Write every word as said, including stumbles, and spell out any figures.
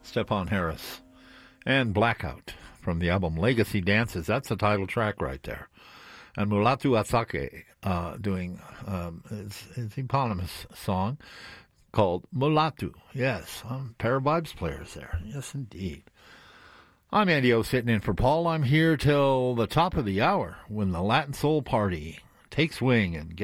Stephon Harris, and Blackout from the album Legacy Dances. That's the title track right there. And Mulatu Asake uh, doing um, his, his eponymous song called Mulatu. Yes, um, pair of vibes players there. Yes, indeed. I'm Andy O, sitting in for Paul. I'm here till the top of the hour when the Latin Soul Party takes wing and